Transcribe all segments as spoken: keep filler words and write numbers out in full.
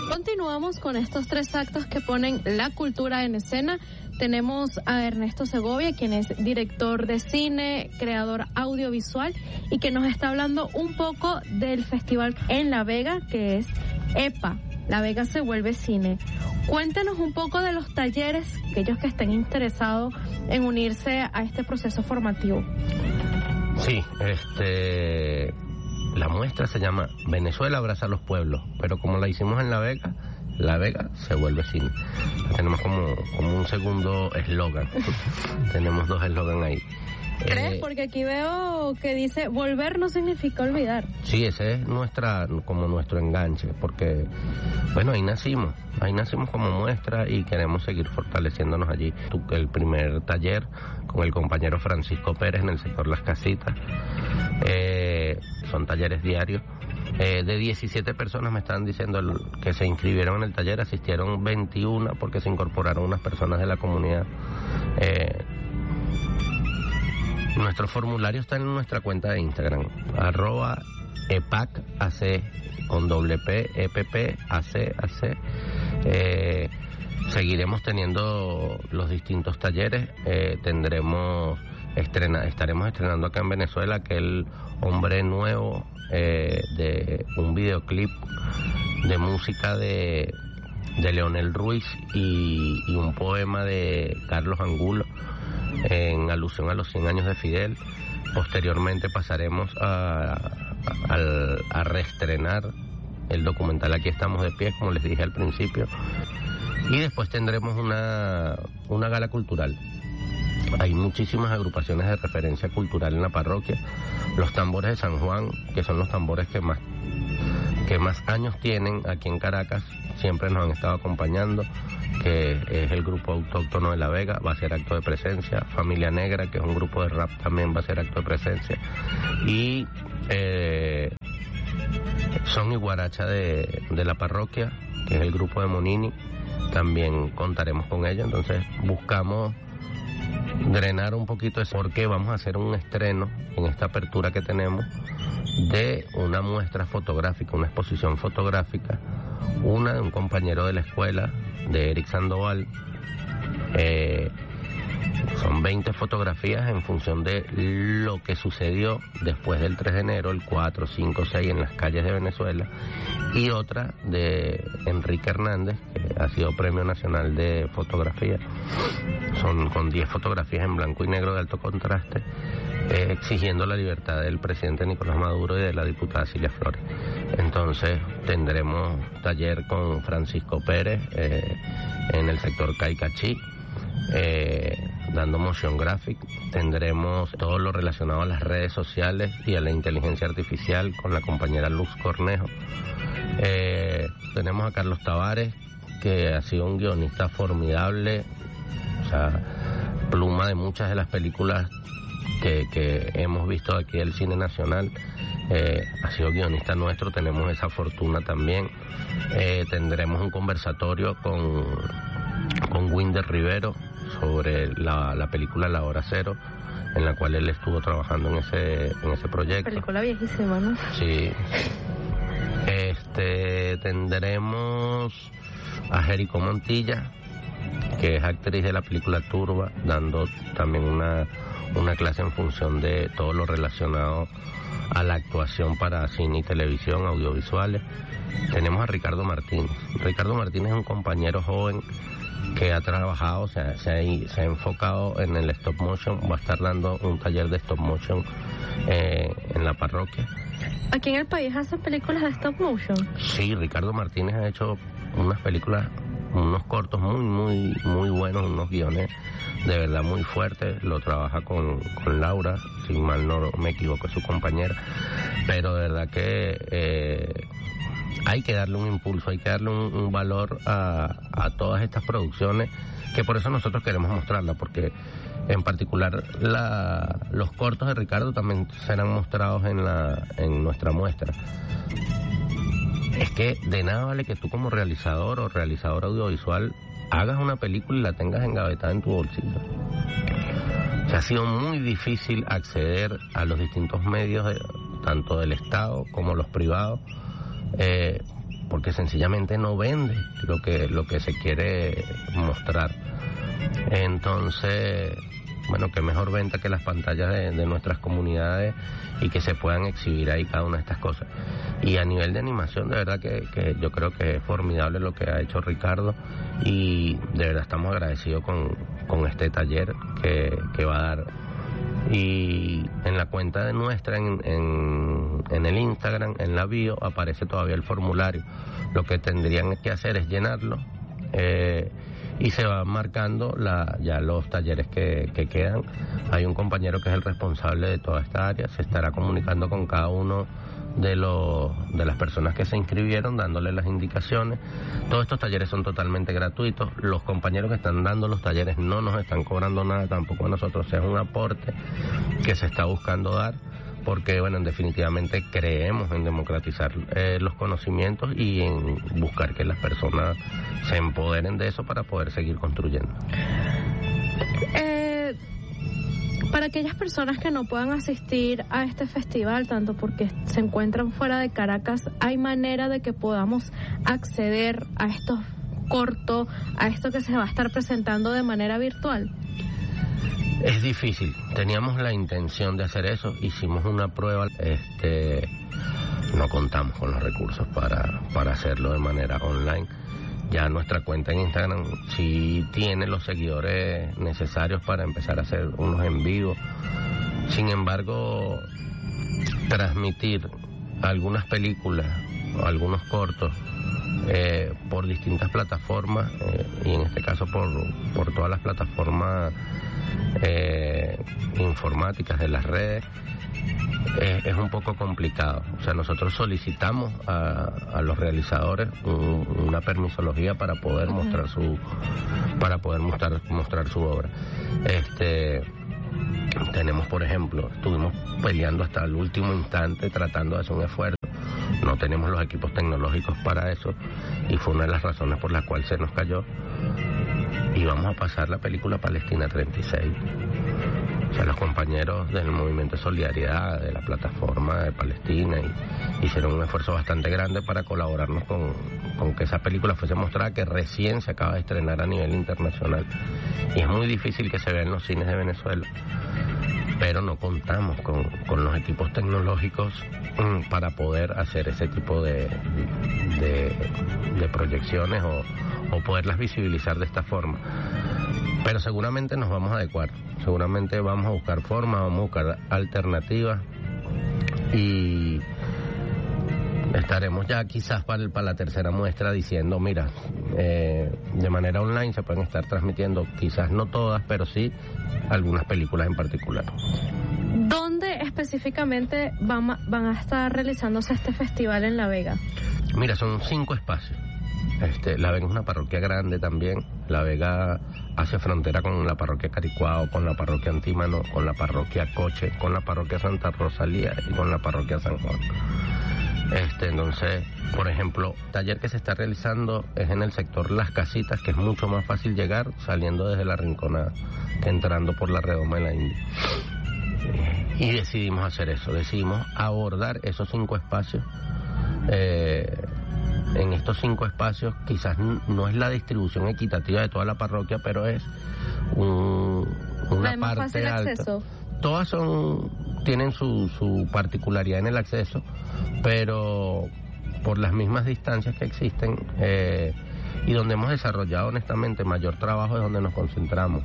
Continuamos con estos tres actos que ponen la cultura en escena. Tenemos a Ernesto Segovia, quien es director de cine, creador audiovisual y que nos está hablando un poco del festival en La Vega, que es EPA, La Vega se vuelve cine. Cuéntanos un poco de los talleres, aquellos que estén interesados en unirse a este proceso formativo. Sí, este... la muestra se llama Venezuela abraza a los pueblos, pero como la hicimos en La Vega, La Vega se vuelve cine. Tenemos como, como un segundo eslogan. Tenemos dos eslogans ahí. ¿Crees? Eh, Porque aquí veo que dice volver no significa olvidar. Sí, ese es nuestra, como nuestro enganche, porque, bueno, ahí nacimos, ahí nacimos como muestra y queremos seguir fortaleciéndonos allí. El primer taller con el compañero Francisco Pérez en el sector Las Casitas, eh, son talleres diarios. Eh, de diecisiete personas me estaban diciendo el, que se inscribieron en el taller, asistieron veintiuna porque se incorporaron unas personas de la comunidad. Eh, nuestro formulario está en nuestra cuenta de Instagram, arroba epac ac, con doble P, E P P, AC, AC. Eh, seguiremos teniendo los distintos talleres, eh, tendremos... Estrena, estaremos estrenando acá en Venezuela aquel hombre nuevo eh, de un videoclip de música de, de Leonel Ruiz y, y un poema de Carlos Angulo en alusión a los cien años de Fidel. Posteriormente pasaremos a, a, a reestrenar el documental Aquí estamos de pie, como les dije al principio, y después tendremos una, una gala cultural. Hay muchísimas agrupaciones de referencia cultural en la parroquia. Los tambores de San Juan, que son los tambores que más que más años tienen aquí en Caracas, siempre nos han estado acompañando, que es el grupo autóctono de La Vega, va a ser acto de presencia. Familia Negra, que es un grupo de rap, también va a ser acto de presencia. Y eh, Son y Guaracha de, de la parroquia, que es el grupo de Monini, también contaremos con ellos. Entonces buscamos drenar un poquito eso, porque vamos a hacer un estreno en esta apertura que tenemos de una muestra fotográfica, una exposición fotográfica, una de un compañero de la escuela, de Eric Sandoval. Eh, son veinte fotografías en función de lo que sucedió después del tres de enero, el cuatro, cinco, seis en las calles de Venezuela, y otra de Enrique Hernández, que ha sido Premio Nacional de Fotografía. Son con diez fotografías en blanco y negro de alto contraste, eh, exigiendo la libertad del presidente Nicolás Maduro y de la diputada Cilia Flores. Entonces tendremos taller con Francisco Pérez eh, en el sector Caicachí, eh, dando motion graphic. Tendremos todo lo relacionado a las redes sociales y a la inteligencia artificial con la compañera Luz Cornejo. Eh, tenemos a Carlos Tavares, que ha sido un guionista formidable, o sea, pluma de muchas de las películas que, que hemos visto aquí del cine nacional. Eh, ha sido guionista nuestro, tenemos esa fortuna también. Eh, tendremos un conversatorio con, con Winder Rivero sobre la, la película La Hora Cero, en la cual él estuvo trabajando en ese, en ese proyecto. Película viejísima, ¿no? Sí. Este, tendremos a Jerico Montilla, que es actriz de la película Turba, dando también una, una clase en función de todo lo relacionado a la actuación para cine y televisión, audiovisuales. Tenemos a Ricardo Martínez. Ricardo Martínez es un compañero joven que ha trabajado, o sea, se ha, se ha enfocado en el stop motion. Va a estar dando un taller de stop motion eh, en la parroquia. ¿Aquí en el país hacen películas de stop motion? Sí, Ricardo Martínez ha hecho unas películas, unos cortos muy, muy, muy buenos, unos guiones de verdad muy fuertes. Lo trabaja con, con Laura, si mal no me equivoco, es su compañera. Pero de verdad que eh, hay que darle un impulso, hay que darle un, un valor a, a todas estas producciones, que por eso nosotros queremos mostrarlas, porque en particular la, los cortos de Ricardo también serán mostrados en, la, en nuestra muestra. Es que de nada vale que tú como realizador o realizador audiovisual hagas una película y la tengas engavetada en tu bolsillo. O sea, ha sido muy difícil acceder a los distintos medios, de, tanto del Estado como los privados, eh, porque sencillamente no vende lo que lo que se quiere mostrar. Entonces, bueno, qué mejor venta que las pantallas de, de nuestras comunidades y que se puedan exhibir ahí cada una de estas cosas. Y a nivel de animación, de verdad que, que yo creo que es formidable lo que ha hecho Ricardo, y de verdad estamos agradecidos con, con este taller que, que va a dar. Y en la cuenta de nuestra, en, en, en el Instagram, en la bio, aparece todavía el formulario. Lo que tendrían que hacer es llenarlo, eh, y se van marcando la, ya los talleres que, que quedan. Hay un compañero que es el responsable de toda esta área, se estará comunicando con cada uno de los de las personas que se inscribieron, dándole las indicaciones. Todos estos talleres son totalmente gratuitos. Los compañeros que están dando los talleres no nos están cobrando nada tampoco a nosotros, es un aporte que se está buscando dar, porque bueno, definitivamente creemos en democratizar eh, los conocimientos y en buscar que las personas se empoderen de eso para poder seguir construyendo. Eh, para aquellas personas que no puedan asistir a este festival, tanto porque se encuentran fuera de Caracas, ¿hay manera de que podamos acceder a estos cortos, a esto que se va a estar presentando de manera virtual? Es difícil. Teníamos la intención de hacer eso, hicimos una prueba, este, no contamos con los recursos para, para hacerlo de manera online. Ya nuestra cuenta en Instagram sí tiene los seguidores necesarios para empezar a hacer unos en vivo. Sin embargo, transmitir algunas películas o algunos cortos eh, por distintas plataformas, eh, y en este caso por, por todas las plataformas eh, informáticas de las redes, eh, es un poco complicado. O sea, nosotros solicitamos a, a los realizadores un, una permisología para poder uh-huh. mostrar su para poder mostrar mostrar su obra. Este tenemos, por ejemplo, estuvimos peleando hasta el último instante tratando de hacer un esfuerzo. No tenemos los equipos tecnológicos para eso y fue una de las razones por las cuales se nos cayó. Y vamos a pasar la película Palestina treinta y seis. O sea, los compañeros del Movimiento de Solidaridad, de la plataforma de Palestina, y, hicieron un esfuerzo bastante grande para colaborarnos con, con que esa película fuese mostrada, que recién se acaba de estrenar a nivel internacional. Y es muy difícil que se vea en los cines de Venezuela, pero no contamos con, con los equipos tecnológicos mm, para poder hacer ese tipo de, de, de proyecciones o, o poderlas visibilizar de esta forma. Pero seguramente nos vamos a adecuar, seguramente vamos a buscar formas, vamos a buscar alternativas y estaremos ya quizás para, para la tercera muestra diciendo, mira, eh, de manera online se pueden estar transmitiendo, quizás no todas, pero sí algunas películas en particular. ¿Dónde específicamente van a, van a estar realizándose este festival en La Vega? Mira, son cinco espacios. Este, La Vega es una parroquia grande también. La Vega hace frontera con la parroquia Caricuao, con la parroquia Antímano, con la parroquia Coche, con la parroquia Santa Rosalía y con la parroquia San Juan. Este, entonces, por ejemplo, el taller que se está realizando es en el sector Las Casitas, que es mucho más fácil llegar saliendo desde la Rinconada que entrando por la redoma de la India. Y decidimos hacer eso, decidimos abordar esos cinco espacios. Eh, en estos cinco espacios quizás no es la distribución equitativa de toda la parroquia, pero es un, una ¿Hay más parte fácil alta. Acceso? Todas son tienen su, su particularidad en el acceso, pero por las mismas distancias que existen eh, y donde hemos desarrollado honestamente mayor trabajo es donde nos concentramos.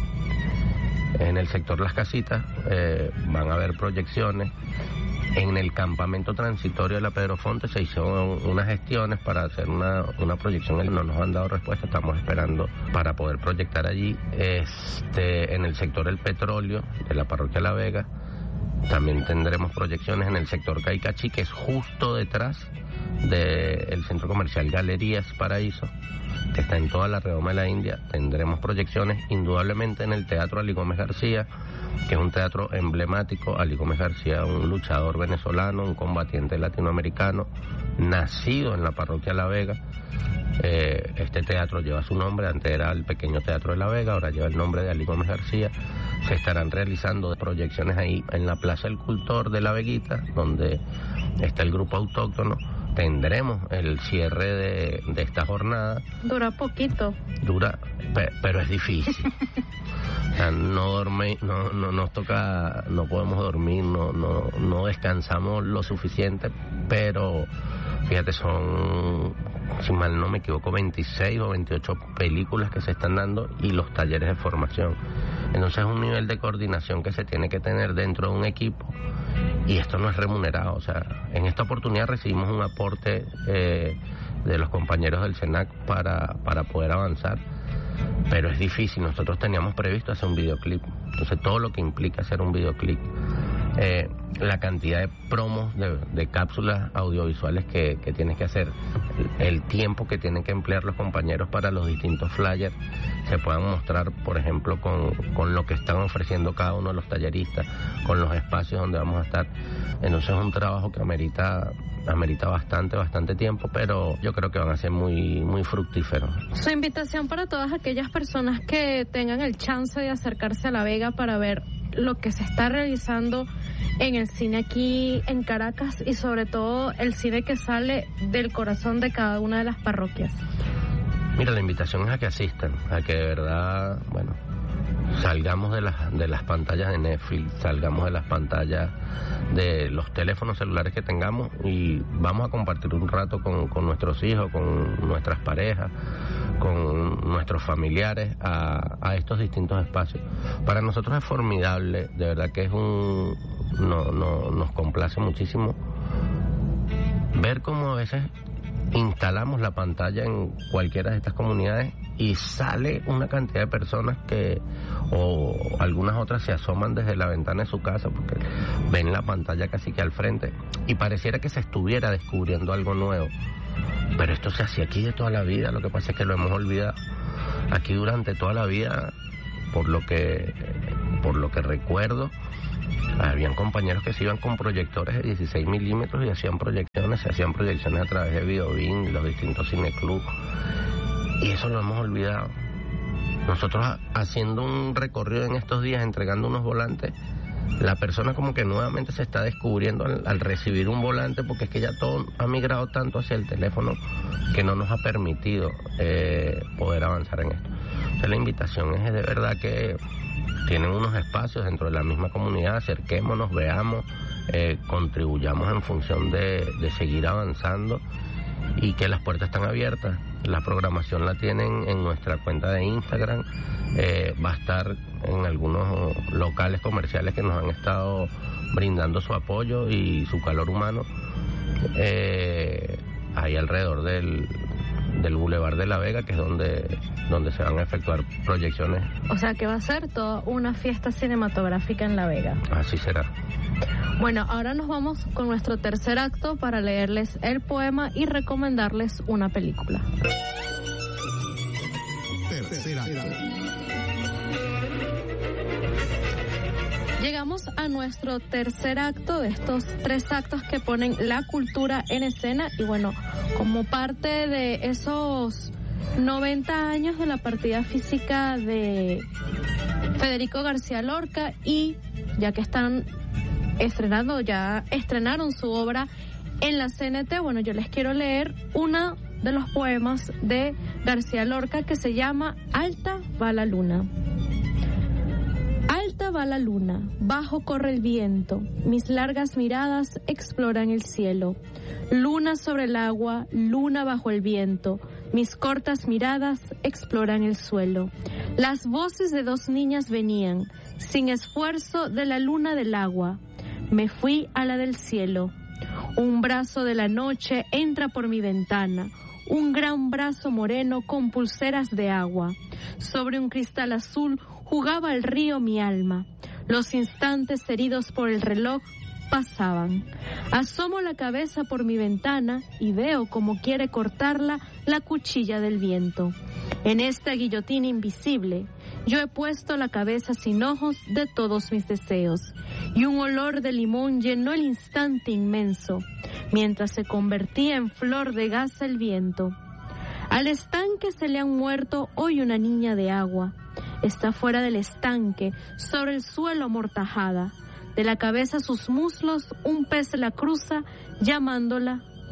En el sector Las Casitas eh, van a haber proyecciones. En el campamento transitorio de la Pedro Fonte se hicieron unas gestiones para hacer una, una proyección, no nos han dado respuesta, estamos esperando para poder proyectar allí. Este, en el sector El Petróleo de la parroquia La Vega también tendremos proyecciones. En el sector Caicachi, que es justo detrás del centro comercial Galerías Paraíso, que está en toda la redoma de la India, tendremos proyecciones. Indudablemente en el Teatro Ali Gómez García, que es un teatro emblemático. Ali Gómez García, un luchador venezolano, un combatiente latinoamericano, nacido en la parroquia La Vega. Eh, este teatro lleva su nombre, antes era el Pequeño Teatro de La Vega, ahora lleva el nombre de Ali Gómez García. Se estarán realizando proyecciones ahí en la Plaza del Cultor de La Veguita, donde está el grupo autóctono, tendremos el cierre de, de esta jornada. Dura poquito. Dura, pe, pero es difícil. O sea, no dormir, no, no nos toca, no podemos dormir, no, no, no descansamos lo suficiente, pero fíjate, son, si mal no me equivoco, veintiséis o veintiocho películas que se están dando y los talleres de formación. Entonces es un nivel de coordinación que se tiene que tener dentro de un equipo y esto no es remunerado. O sea, en esta oportunidad recibimos un aporte eh, de los compañeros del SENAC para, para poder avanzar, pero es difícil. Nosotros teníamos previsto hacer un videoclip, entonces todo lo que implica hacer un videoclip, eh, la cantidad de promos, de, de cápsulas audiovisuales que, que tienes que hacer, el tiempo que tienen que emplear los compañeros para los distintos flyers se puedan mostrar, por ejemplo, con, con lo que están ofreciendo cada uno de los talleristas, con los espacios donde vamos a estar. Entonces es un trabajo que amerita amerita bastante, bastante tiempo, pero yo creo que van a ser muy, muy fructíferos. Su invitación para todas aquellas personas que tengan el chance de acercarse a La Vega para ver lo que se está realizando en el cine aquí en Caracas y sobre todo el cine que sale del corazón de cada una de las parroquias. Mira, la invitación es a que asistan, a que de verdad, bueno, salgamos de las de las pantallas de Netflix, salgamos de las pantallas de los teléfonos celulares que tengamos y vamos a compartir un rato con, con nuestros hijos, con nuestras parejas, con nuestros familiares a, a estos distintos espacios. Para nosotros es formidable, de verdad que es un no, no nos complace muchísimo ver cómo a veces instalamos la pantalla en cualquiera de estas comunidades y sale una cantidad de personas que, o algunas otras se asoman desde la ventana de su casa porque ven la pantalla casi que al frente y pareciera que se estuviera descubriendo algo nuevo. Pero esto se hacía aquí de toda la vida, lo que pasa es que lo hemos olvidado. Aquí durante toda la vida, por lo que, por lo que recuerdo, habían compañeros que se iban con proyectores de dieciséis milímetros y hacían proyecciones, se hacían proyecciones a través de Videobin, los distintos cineclubs, y eso lo hemos olvidado. Nosotros haciendo un recorrido en estos días, entregando unos volantes, la persona como que nuevamente se está descubriendo al, al recibir un volante, porque es que ya todo ha migrado tanto hacia el teléfono que no nos ha permitido eh, poder avanzar en esto. Entonces la invitación es de verdad que tienen unos espacios dentro de la misma comunidad, acerquémonos, veamos, eh, contribuyamos en función de, de seguir avanzando y que las puertas están abiertas. La programación la tienen en nuestra cuenta de Instagram, eh, va a estar en algunos locales comerciales que nos han estado brindando su apoyo y su calor humano, eh, ahí alrededor del, del Boulevard de La Vega, que es donde, donde se van a efectuar proyecciones. O sea que va a ser toda una fiesta cinematográfica en La Vega. Así será. Bueno, ahora nos vamos con nuestro tercer acto para leerles el poema y recomendarles una película. Tercer acto. Llegamos a nuestro tercer acto de estos tres actos que ponen la cultura en escena y bueno, como parte de esos noventa años de la partida física de Federico García Lorca y ya que están estrenando, ya estrenaron su obra en la C N T, bueno, yo les quiero leer una de los poemas de García Lorca que se llama Alta va la luna. Alta va la luna, bajo corre el viento, mis largas miradas exploran el cielo. Luna sobre el agua, luna bajo el viento, mis cortas miradas exploran el suelo. Las voces de dos niñas venían, sin esfuerzo de la luna del agua. Me fui a la del cielo. Un brazo de la noche entra por mi ventana, un gran brazo moreno con pulseras de agua. Sobre un cristal azul jugaba el río mi alma. Los instantes heridos por el reloj pasaban. Asomo la cabeza por mi ventana y veo como quiere cortarla la cuchilla del viento. En esta guillotina invisible, yo he puesto la cabeza sin ojos de todos mis deseos, y un olor de limón llenó el instante inmenso, mientras se convertía en flor de gasa el viento. Al estanque se le han muerto hoy una niña de agua. Está fuera del estanque, sobre el suelo amortajada. De la cabeza a sus muslos, un pez la cruza, llamándola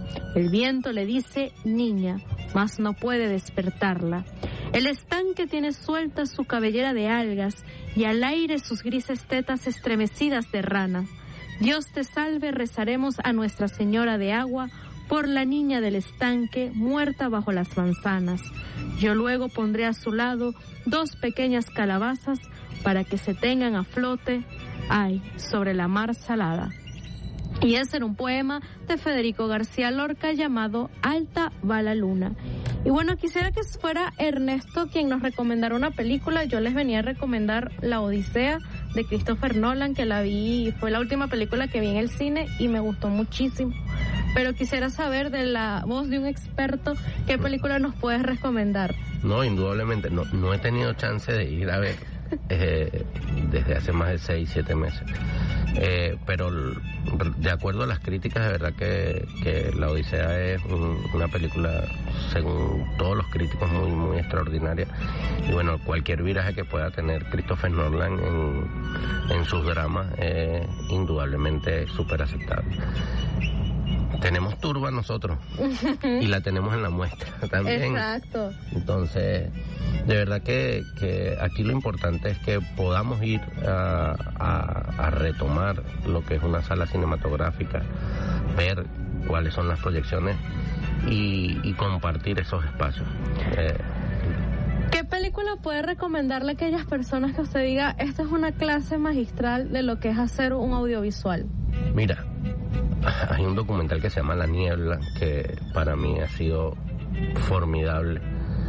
El viento le dice niña, mas no puede despertarla. El estanque tiene suelta su cabellera de algas y al aire sus grises tetas estremecidas de rana. Dios te salve, rezaremos a Nuestra Señora de Agua por la niña del estanque muerta bajo las manzanas. Yo luego pondré a su lado dos pequeñas calabazas para que se tengan a flote, ay, sobre la mar salada. Y ese era un poema de Federico García Lorca llamado Alta va la luna. Y bueno, quisiera que fuera Ernesto quien nos recomendara una película. Yo les venía a recomendar La Odisea de Christopher Nolan, que la vi, fue la última película que vi en el cine y me gustó muchísimo. Pero quisiera saber de la voz de un experto, ¿qué película nos puedes recomendar? No, indudablemente, no, no he tenido chance de ir a ver eh, desde hace más de seis, siete meses. Eh, pero de acuerdo a las críticas, de verdad que, que La Odisea es un, una película, según todos los críticos, muy muy extraordinaria. Y bueno, cualquier viraje que pueda tener Christopher Nolan en, en sus dramas es indudablemente súper aceptable. Tenemos turba nosotros y la tenemos en la muestra también. Exacto. Entonces, de verdad que, que aquí lo importante es que podamos ir a, a, a retomar lo que es una sala cinematográfica, ver cuáles son las proyecciones y, y compartir esos espacios. Eh, ¿Qué película puede recomendarle a aquellas personas que usted diga, esta es una clase magistral de lo que es hacer un audiovisual? Mira, hay un documental que se llama La Niebla, que para mí ha sido formidable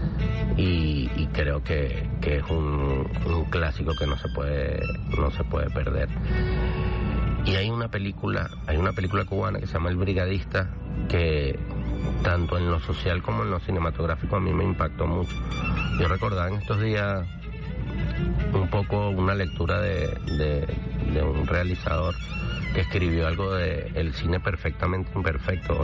y, y creo que, que es un, un clásico que no se puede no se puede perder. Y hay una película, hay una película cubana que se llama El Brigadista, que tanto en lo social como en lo cinematográfico a mí me impactó mucho. Yo recordaba en estos días un poco una lectura de, de, de un realizador que escribió algo de El cine perfectamente imperfecto,